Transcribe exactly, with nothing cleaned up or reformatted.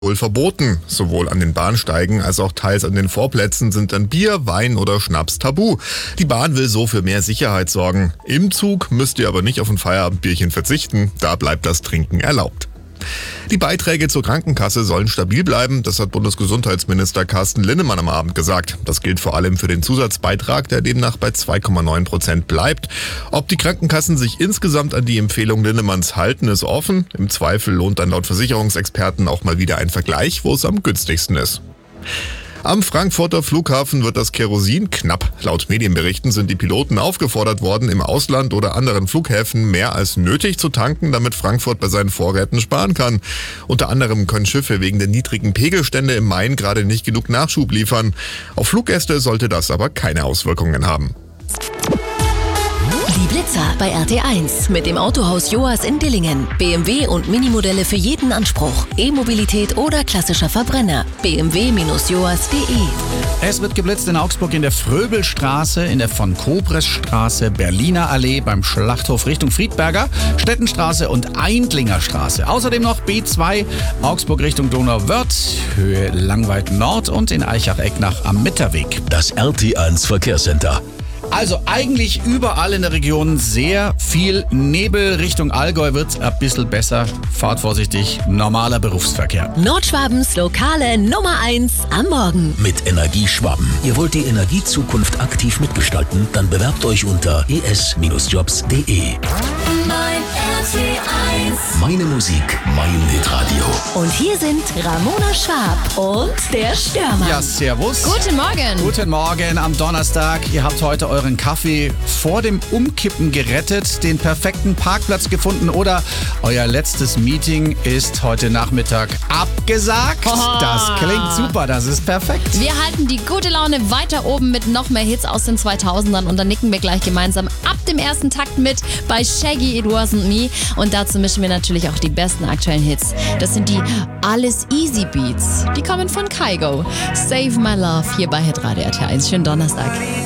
wohl verboten. Sowohl an den Bahnsteigen als auch teils an den Vorplätzen sind dann Bier, Wein oder Schnaps tabu. Die Bahn will so für mehr Sicherheit sorgen. Im Zug müsst ihr aber nicht auf ein Feierabendbierchen verzichten, da bleibt das Trinken erlaubt. Die Beiträge zur Krankenkasse sollen stabil bleiben, das hat Bundesgesundheitsminister Carsten Linnemann am Abend gesagt. Das gilt vor allem für den Zusatzbeitrag, der demnach bei zwei Komma neun Prozent bleibt. Ob die Krankenkassen sich insgesamt an die Empfehlung Linnemanns halten, ist offen. Im Zweifel lohnt dann laut Versicherungsexperten auch mal wieder ein Vergleich, wo es am günstigsten ist. Am Frankfurter Flughafen wird das Kerosin knapp. Laut Medienberichten sind die Piloten aufgefordert worden, im Ausland oder anderen Flughäfen mehr als nötig zu tanken, damit Frankfurt bei seinen Vorräten sparen kann. Unter anderem können Schiffe wegen der niedrigen Pegelstände im Main gerade nicht genug Nachschub liefern. Auf Fluggäste sollte das aber keine Auswirkungen haben. Die Blitzer bei R T eins mit dem Autohaus Joas in Dillingen. B M W und Minimodelle für jeden Anspruch. E-Mobilität oder klassischer Verbrenner. b m w Bindestrich joas Punkt de. Es wird geblitzt in Augsburg in der Fröbelstraße, in der von Kobresstraße, Berliner Allee, beim Schlachthof Richtung Friedberger, Stettenstraße und Eindlinger Straße. Außerdem noch B zwei, Augsburg Richtung Donauwörth, Höhe Langweid Nord und in Eichach-Ecknach am Mitterweg. Das R T eins Verkehrscenter. Also eigentlich überall in der Region sehr viel Nebel. Richtung Allgäu wird's ein bisschen besser. Fahrt vorsichtig, normaler Berufsverkehr. Nordschwabens lokale Nummer eins am Morgen. Mit Energieschwaben. Ihr wollt die Energiezukunft aktiv mitgestalten? Dann bewerbt euch unter e s Bindestrich jobs Punkt de. Mein R T eins. Meine Musik, mein Hitradio. Und hier sind Ramona Schwab und der Stürmer. Ja, servus. Guten Morgen. Guten Morgen am Donnerstag. Ihr habt heute euren Kaffee vor dem Umkippen gerettet, den perfekten Parkplatz gefunden oder euer letztes Meeting ist heute Nachmittag abgesagt. Oh. Das klingt super, das ist perfekt. Wir halten die gute Laune weiter oben mit noch mehr Hits aus den zweitausendern und dann nicken wir gleich gemeinsam ab dem ersten Takt mit bei Shaggy, It Wasn't Me. Und dazu mischen wir natürlich auch die besten aktuellen Hits. Das sind die Alles Easy Beats. Die kommen von Kygo. Save My Love hier bei Hitradio R T eins. Schönen Donnerstag.